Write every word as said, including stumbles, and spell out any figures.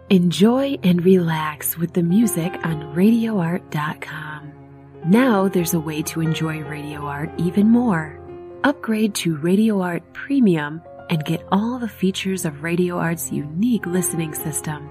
Enjoy and relax with the music on radio art dot com. Now there's a way to enjoy Radio Art even more. Upgrade to Radio Art Premium and get all the features of Radio Art's unique listening system.